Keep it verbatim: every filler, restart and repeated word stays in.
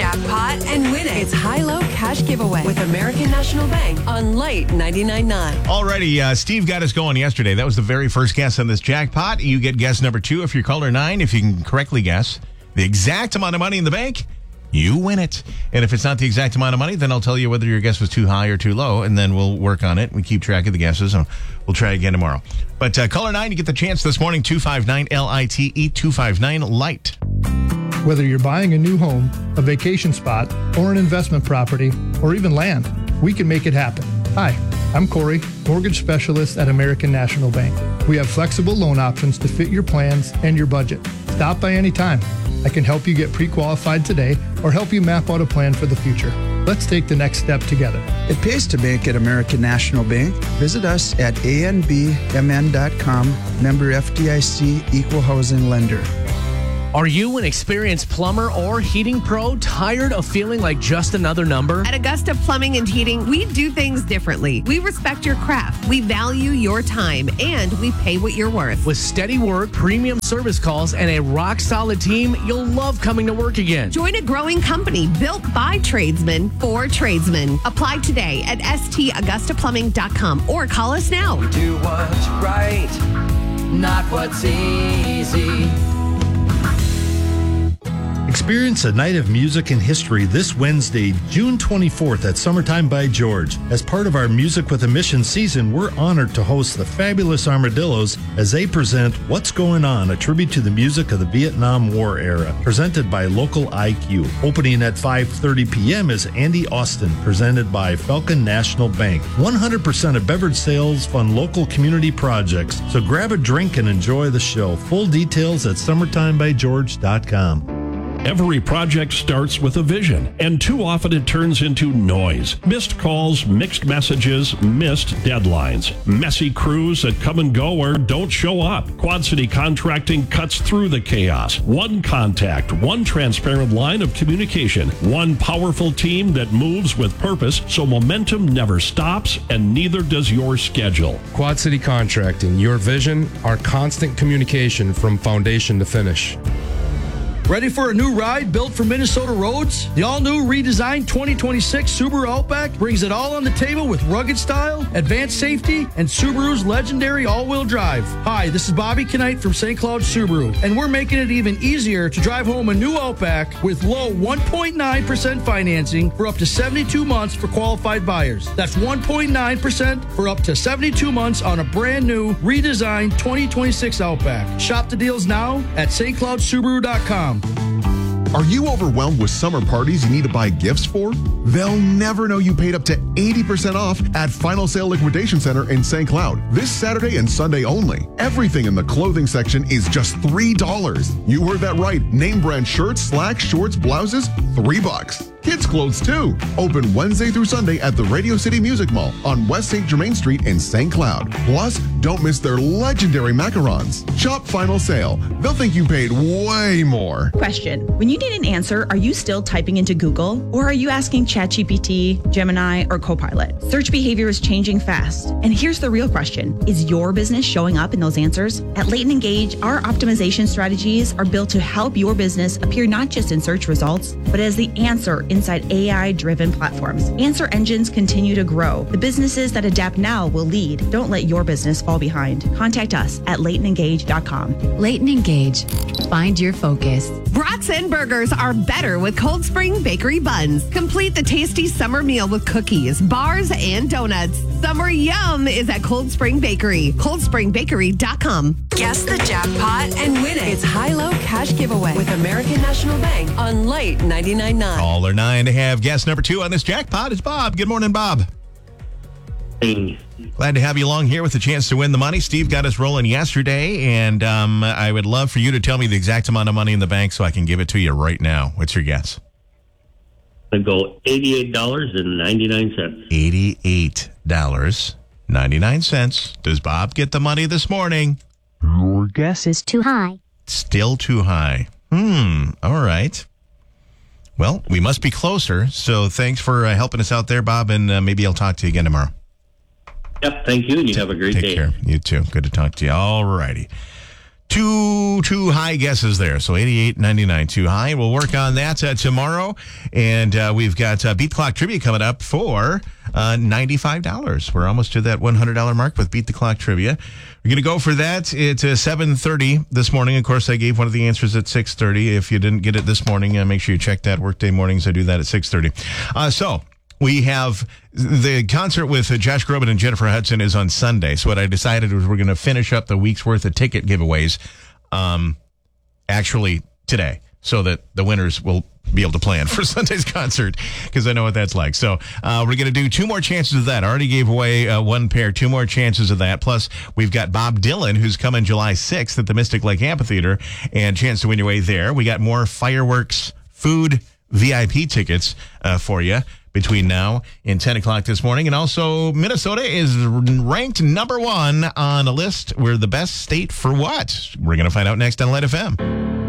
jackpot and win it. It's high-low cash giveaway with American National Bank on Light ninety-nine point nine. Alrighty, uh, Steve got us going yesterday. That was the very first guess on this jackpot. You get guess number two if you're caller nine. If you can correctly guess the exact amount of money in the bank, you win it. And if it's not the exact amount of money, then I'll tell you whether your guess was too high or too low, and then we'll work on it. We keep track of the guesses, and we'll try again tomorrow. But uh, caller nine, you get the chance this morning, two five nine L I T E, two five nine LIGHT. Whether you're buying a new home, a vacation spot, or an investment property, or even land, we can make it happen. Hi, I'm Corey, mortgage specialist at American National Bank. We have flexible loan options to fit your plans and your budget. Stop by anytime. I can help you get pre-qualified today or help you map out a plan for the future. Let's take the next step together. It pays to bank at American National Bank. Visit us at A N B M N dot com, member F D I C, equal housing lender. Are you an experienced plumber or heating pro tired of feeling like just another number? At Augusta Plumbing and Heating, we do things differently. We respect your craft, we value your time, and we pay what you're worth. With steady work, premium service calls, and a rock-solid team, you'll love coming to work again. Join a growing company built by tradesmen for tradesmen. Apply today at S T Augusta Plumbing dot com or call us now. We do what's right, not what's easy. Experience a night of music and history this Wednesday, June twenty-fourth at Summertime by George. As part of our Music with a Mission season, we're honored to host the Fabulous Armadillos as they present What's Going On, a tribute to the music of the Vietnam War era, presented by Local I Q. Opening at five thirty p.m. is Andy Austin, presented by Falcon National Bank. one hundred percent of beverage sales fund local community projects, so grab a drink and enjoy the show. Full details at summertime by george dot com. Every project starts with a vision, and too often it turns into noise. Missed calls, mixed messages, missed deadlines. Messy crews that come and go or don't show up. Quad City Contracting cuts through the chaos. One contact, one transparent line of communication, one powerful team that moves with purpose so momentum never stops and neither does your schedule. Quad City Contracting, your vision, our constant communication from foundation to finish. Ready for a new ride built for Minnesota roads? The all-new redesigned twenty twenty-six Subaru Outback brings it all on the table with rugged style, advanced safety, and Subaru's legendary all-wheel drive. Hi, this is Bobby Knight from Saint Cloud Subaru, and we're making it even easier to drive home a new Outback with low one point nine percent financing for up to seventy-two months for qualified buyers. That's one point nine percent for up to seventy-two months on a brand new, redesigned twenty twenty-six Outback. Shop the deals now at st cloud subaru dot com. Are you overwhelmed with summer parties you need to buy gifts for? They'll never know you paid up to eighty percent off at Final Sale Liquidation Center in Saint Cloud. This Saturday and Sunday only. Everything in the clothing section is just three dollars. You heard that right. Name brand shirts, slacks, shorts, blouses, three bucks. Kids clothes too. Open Wednesday through Sunday at the Radio City Music Mall on West Saint Germain Street in Saint Cloud. Plus, don't miss their legendary macarons. Shop Final Sale. They'll think you paid way more. Question. When you need an answer, are you still typing into Google? Or are you asking ChatGPT, Gemini, or Copilot? Search behavior is changing fast. And here's the real question. Is your business showing up in those answers? At Leighton Engage, our optimization strategies are built to help your business appear not just in search results, but as the answer inside A I-driven platforms. Answer engines continue to grow. The businesses that adapt now will lead. Don't let your business fall behind. Contact us at leighton engage dot com. Leighton Engage. Find your focus. Brats and burgers are better with Cold Spring Bakery buns. Complete the tasty summer meal with cookies, bars, and donuts. Summer yum is at Cold Spring Bakery. cold spring bakery dot com. Guess the jackpot and win it. It's high-low cash giveaway with American National Bank on Light ninety-nine point nine. Caller nine to have guess number two on this jackpot is Bob. Good morning, Bob. Hey. Glad to have you along here with the chance to win the money. Steve got us rolling yesterday, and um, I would love for you to tell me the exact amount of money in the bank so I can give it to you right now. What's your guess? I go eighty-eight dollars and ninety-nine cents. eighty-eight dollars and ninety-nine cents. Does Bob get the money this morning? Your guess is too high. Still too high. Hmm. All right. Well, we must be closer, so thanks for uh, helping us out there, Bob, and uh, maybe I'll talk to you again tomorrow. Yep, thank you, and you have a great Take day. Take care. You too. Good to talk to you. All righty. Too, too high guesses there. So eighty-eight ninety-nine, too high. We'll work on that uh, tomorrow. And uh, we've got uh, Beat the Clock Trivia coming up for uh, ninety-five dollars. We're almost to that one hundred dollars mark with Beat the Clock Trivia. We're going to go for that at uh, seven thirty this morning. Of course, I gave one of the answers at six thirty. If you didn't get it this morning, uh, make sure you check that. Workday mornings, I do that at six thirty. Uh, so... We have the concert with uh, Josh Groban and Jennifer Hudson is on Sunday. So what I decided was we're going to finish up the week's worth of ticket giveaways um, actually today so that the winners will be able to plan for Sunday's concert because I know what that's like. So uh, we're going to do two more chances of that. I already gave away uh, one pair, two more chances of that. Plus, we've got Bob Dylan, who's coming July sixth at the Mystic Lake Amphitheater, and chance to win your way there. We got more fireworks, food, V I P tickets uh, for you between now and ten o'clock this morning. And also, Minnesota is ranked number one on a list. We're the best state for what? We're going to find out next on Light F M.